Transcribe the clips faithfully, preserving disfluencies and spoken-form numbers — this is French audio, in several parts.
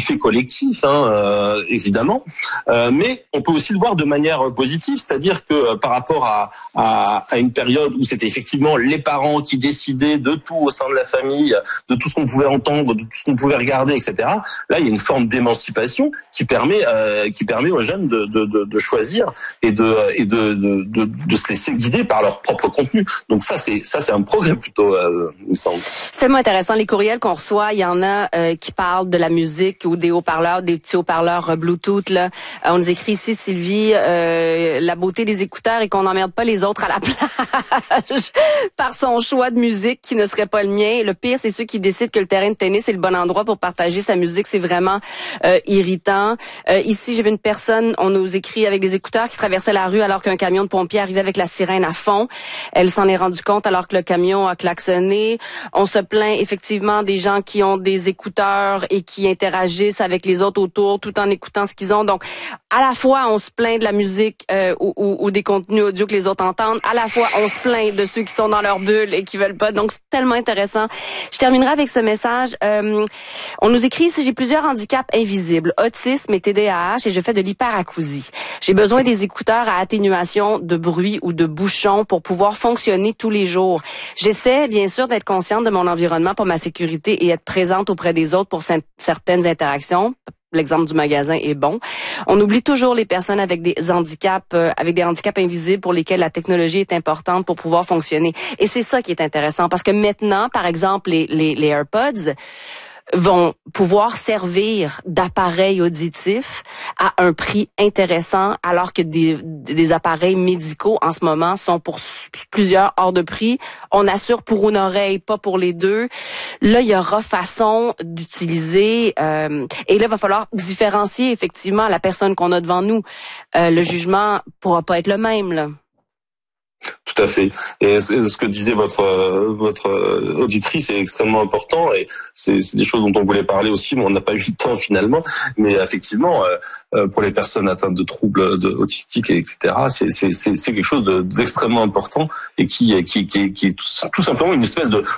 effet collectif, hein, euh, évidemment, euh, mais on peut aussi le voir de manière positive, c'est-à-dire que euh, par rapport à, à, à une période où c'était effectivement les parents qui décidaient de tout au sein de la famille, de tout ce qu'on pouvait entendre, de tout ce qu'on pouvait regarder, et cetera. Là, il y a une forme d'émancipation qui permet, euh, qui permet aux jeunes de, de, de, de choisir et de, et de, de, de, de se laisser guider par leur propre contenu. Donc ça, c'est ça, c'est un progrès plutôt, euh, il me semble. C'est tellement intéressant. Les courriels qu'on reçoit, il y en a euh, qui parlent de la musique ou des haut-parleurs, des petits haut-parleurs euh, Bluetooth. Là. Euh, on nous écrit ici, Sylvie, euh, la beauté des écouteurs et qu'on n'emmerde pas les autres à la plage par son choix de musique qui ne serait pas le mien. Le pire, c'est ceux qui décident que le terrain de tennis est le bon endroit pour partager sa musique. C'est vraiment euh, irritant. Euh, ici, j'ai vu une personne, on nous écrit avec des écouteurs qui traversait la rue alors qu'un camion de pompiers arrivait avec la sirène à fond. Elle s'en est rendue compte alors que le camion a klaxonné. On se plaint effectivement des gens qui ont des écouteurs et qui interagissent avec les autres autour tout en écoutant ce qu'ils ont. Donc, à la fois, on se plaint de la musique euh, ou, ou, ou des contenus audio que les autres entendent. À la fois, on se plaint de ceux qui sont dans leur bulle et qui veulent pas. Donc, c'est tellement intéressant. Je terminerai avec ce message. Euh, on nous écrit ici, j'ai plusieurs handicaps invisibles, autisme et T D A H et je fais de l'hyperacousie. J'ai besoin des écouteurs à atténuation de bruit ou de bouchons pour pouvoir fonctionner tous les jours. J'essaie, bien sûr, d'être consciente de mon environnement pour ma sécurité et être présente auprès des autres pour certaines interactions. L'exemple du magasin est bon. On oublie toujours les personnes avec des handicaps, euh, avec des handicaps invisibles pour lesquels la technologie est importante pour pouvoir fonctionner. Et c'est ça qui est intéressant parce que maintenant, par exemple, les, les, les AirPods vont pouvoir servir d'appareil auditif à un prix intéressant, alors que des, des appareils médicaux en ce moment sont pour plusieurs hors de prix. On assure pour une oreille, pas pour les deux. Là, il y aura façon d'utiliser euh, et là, il va falloir différencier effectivement la personne qu'on a devant nous. Euh, le jugement pourra pas être le même, là. Tout à fait. Et ce que disait votre votre auditrice est extrêmement important et c'est, c'est des choses dont on voulait parler aussi, mais on n'a pas eu le temps finalement. Mais effectivement, euh, pour les personnes atteintes de troubles de, autistiques, et cetera, c'est, c'est, c'est, c'est quelque chose de, d'extrêmement important et qui, qui, qui, qui est tout simplement une espèce de,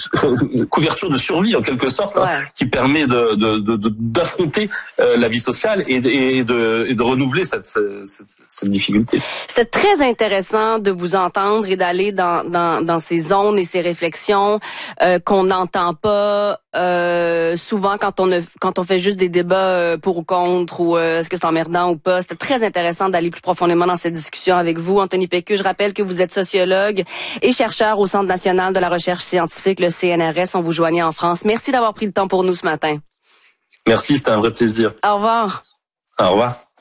de couverture de survie en quelque sorte, ouais. hein, qui permet de, de, de, de d'affronter euh, la vie sociale et, et, de, et de renouveler cette, cette, cette difficulté. C'était très intéressant de vous entendre et d'aller dans, dans, dans ces zones et ces réflexions euh, qu'on n'entend pas euh, souvent quand on a, quand on fait juste des débats euh, pour ou contre ou euh, est-ce que c'est emmerdant ou pas. C'était très intéressant d'aller plus profondément dans cette discussion avec vous. Anthony Pécu, je rappelle que vous êtes sociologue et chercheur au Centre national de la recherche scientifique, le C N R S. On vous joignait en France. Merci d'avoir pris le temps pour nous ce matin. Merci, c'était un vrai plaisir. Au revoir. Au revoir.